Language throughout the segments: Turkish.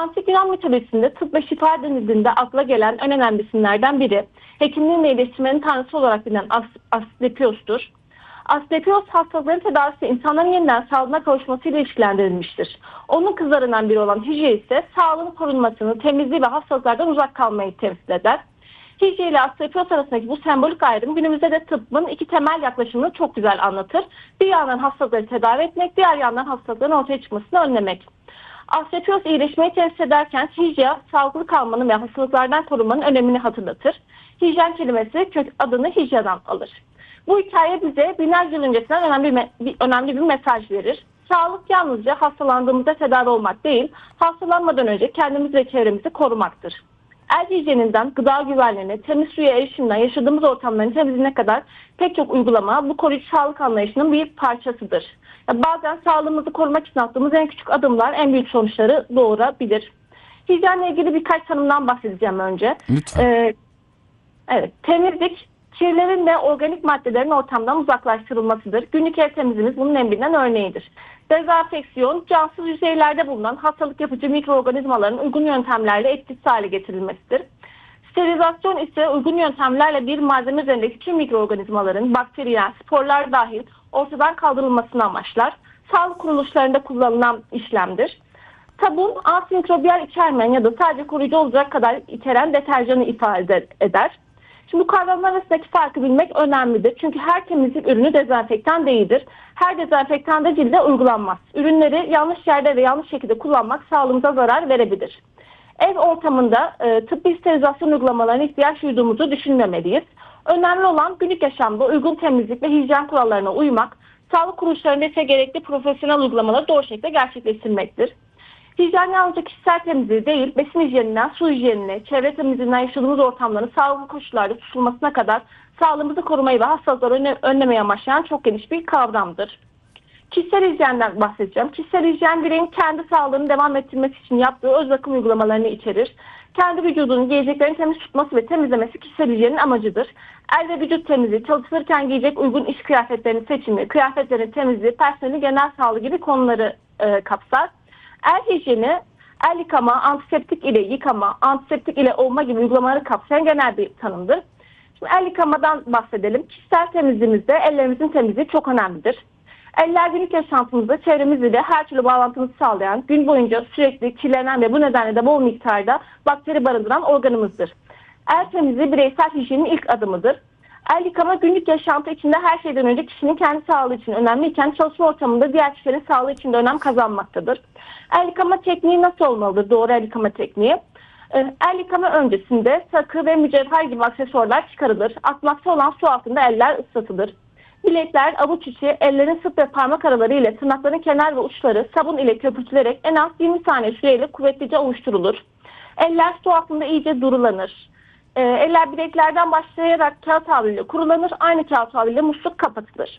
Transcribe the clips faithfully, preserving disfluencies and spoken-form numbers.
Antik Yunan mitolojisinde tıp ve şifa denildiğinde akla gelen en önemli isimlerden biri, hekimliğin ve iyileştirmenin tanrısı olarak bilinen As Asklepios'tur. Asklepios hastalıkların tedavisi insanların yeniden sağlığına kavuşmasıyla ilişkilendirilmiştir. Onun kızlarından biri olan Hicre ise sağlığın korunmasını, temizliği ve hastalıklardan uzak kalmayı temsil eder. Hicre ile Asklepios arasındaki bu sembolik ayrım günümüzde de tıbbın iki temel yaklaşımını çok güzel anlatır. Bir yandan hastalıkları tedavi etmek, diğer yandan hastalıkların ortaya çıkmasını önlemek. Asklepios iyileşmeyi temsil ederken Hicre sağlıklı kalmanın ve hastalıklardan korunmanın önemini hatırlatır. Hijyen kelimesi kök adını Hicre'den alır. Bu hikaye bize binlerce yıl öncesinden önemli bir, önemli bir mesaj verir. Sağlık yalnızca hastalandığımızda tedavi olmak değil, hastalanmadan önce kendimizi ve çevremizi korumaktır. El hijyeninden gıda güvenliğine, temiz suya erişimden yaşadığımız ortamların temizliğine kadar pek çok uygulama bu koruyucu sağlık anlayışının bir parçasıdır. Ya bazen sağlığımızı korumak için attığımız en küçük adımlar en büyük sonuçları doğurabilir. Hijyenle ilgili birkaç tanımdan bahsedeceğim önce. Lütfen. Ee, evet, temizlik, kirlerin ve organik maddelerin ortamdan uzaklaştırılmasıdır. Günlük ev temizliğimiz bunun en bilinen örneğidir. Dezenfeksiyon, cansız yüzeylerde bulunan hastalık yapıcı mikroorganizmaların uygun yöntemlerle etkisiz hale getirilmesidir. Sterilizasyon ise uygun yöntemlerle bir malzeme üzerindeki tüm mikroorganizmaların, bakteriler, sporlar dahil ortadan kaldırılmasını amaçlar. Sağlık kuruluşlarında kullanılan işlemdir. Sabun, antimikrobiyal içermeyen ya da sadece koruyucu olacak kadar içeren deterjanı ifade eder. Şimdi bu kavramlar arasındaki farkı bilmek önemlidir. Çünkü her temizlik ürünü dezenfektan değildir. Her dezenfektan da cilde uygulanmaz. Ürünleri yanlış yerde ve yanlış şekilde kullanmak sağlığımıza zarar verebilir. Ev ortamında e, tıbbi sterilizasyon uygulamalarına ihtiyaç duyduğumuzu düşünmemeliyiz. Önemli olan günlük yaşamda uygun temizlik ve hijyen kurallarına uymak, sağlık kuruluşlarında ise gerekli profesyonel uygulamaları doğru şekilde gerçekleştirmektir. Hijyen yalnızca kişisel temizliği değil, besin hijyeninden su hijyenine, çevre temizliğinden yaşadığımız ortamların sağlıklı koşullarda tutulmasına kadar sağlığımızı korumayı ve hastalıkları önlemeyi amaçlayan çok geniş bir kavramdır. Kişisel hijyenden bahsedeceğim. Kişisel hijyen bireyin kendi sağlığını devam ettirmesi için yaptığı öz bakım uygulamalarını içerir. Kendi vücudunu, giyeceklerini temiz tutması ve temizlemesi kişisel hijyenin amacıdır. El ve vücut temizliği, çalışırken giyecek uygun iş kıyafetlerinin seçimi, kıyafetlerin temizliği, personelin genel sağlığı gibi konuları e, kapsar. El hijyeni, el yıkama, antiseptik ile yıkama, antiseptik ile ovma gibi uygulamaları kapsayan genel bir tanımdır. Şimdi el yıkamadan bahsedelim. Kişisel temizliğimizde ellerimizin temizliği çok önemlidir. Eller günlük yaşantımızda çevremiz ile her türlü bağlantımızı sağlayan, gün boyunca sürekli kirlenen ve bu nedenle de bol miktarda bakteri barındıran organımızdır. El temizliği bireysel hijyenin ilk adımıdır. El yıkama günlük yaşantı içinde her şeyden önce kişinin kendi sağlığı için önemliyken çalışma ortamında diğer kişilerin sağlığı için de önem kazanmaktadır. El yıkama tekniği nasıl olmalıdır? Doğru el yıkama tekniği. El yıkama öncesinde takı ve mücevher gibi aksesuarlar çıkarılır. Akmakta olan su altında eller ıslatılır. Bilekler, avuç içi, ellerin sırt ve parmak araları ile tırnakların kenar ve uçları sabun ile köpürtülerek en az yirmi saniye süreyle kuvvetlice ovuşturulur. Eller su altında iyice durulanır. E, eller bileklerden başlayarak kağıt havluyle kurulanır. Aynı kağıt havluyle musluk kapatılır.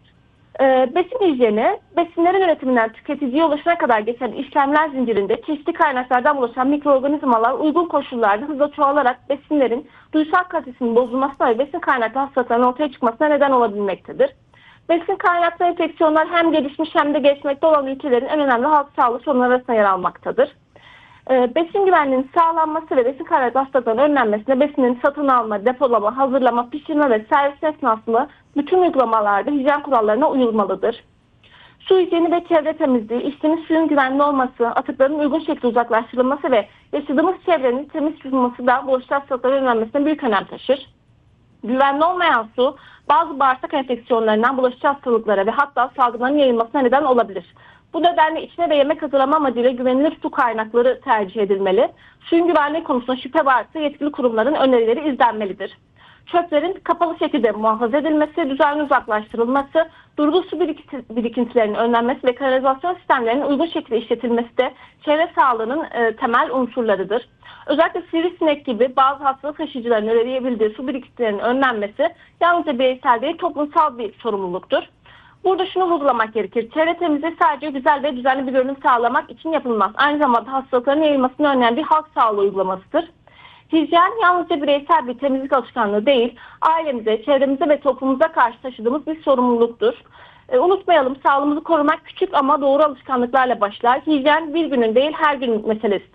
E, besin hijyeni, besinlerin üretiminden tüketiciye ulaşana kadar geçen işlemler zincirinde çeşitli kaynaklardan ulaşan mikroorganizmalar uygun koşullarda hızla çoğalarak besinlerin duysal kalitesinin bozulmasına ve besin kaynaklı hastalıkların ortaya çıkmasına neden olabilmektedir. Besin kaynaklı enfeksiyonlar hem gelişmiş hem de gelişmekte olan ülkelerin en önemli halk sağlığı sorunları arasında yer almaktadır. Besin güvenliğinin sağlanması ve besin kaynaklı hastalıkların önlenmesinde besinlerin satın alma, depolama, hazırlama, pişirme ve servis esnasında bütün uygulamalarda hijyen kurallarına uyulmalıdır. Su hijyeni ve çevre temizliği, içtiğimiz suyun güvenli olması, atıkların uygun şekilde uzaklaştırılması ve yaşadığımız çevrenin temiz tutulması da bulaşıcı hastalıkların önlenmesine büyük önem taşır. Güvenli olmayan su bazı bağırsak enfeksiyonlarından bulaşıcı hastalıklara ve hatta salgınların yayılmasına neden olabilir. Bu nedenle içme ve yemek hazırlama amacıyla güvenilir su kaynakları tercih edilmeli. Suyun güvenliği konusunda şüphe varsa yetkili kurumların önerileri izlenmelidir. Çöplerin kapalı şekilde muhafaza edilmesi, düzenli uzaklaştırılması, durgun su birikintilerinin önlenmesi ve kanalizasyon sistemlerinin uygun şekilde işletilmesi de çevre sağlığının e, temel unsurlarıdır. Özellikle sivrisinek gibi bazı hastalık taşıyıcıların üreyebildiği su birikintilerinin önlenmesi yalnızca bireysel değil toplumsal bir sorumluluktur. Burada şunu vurgulamak gerekir. Çevre temizliği sadece güzel ve düzenli bir görünüm sağlamak için yapılmaz. Aynı zamanda hastalıkların yayılmasını önleyen bir halk sağlığı uygulamasıdır. Hijyen yalnızca bireysel bir temizlik alışkanlığı değil, ailemize, çevremize ve toplumumuza karşı taşıdığımız bir sorumluluktur. E, unutmayalım, sağlığımızı korumak küçük ama doğru alışkanlıklarla başlar. Hijyen bir günün değil her günün meselesidir.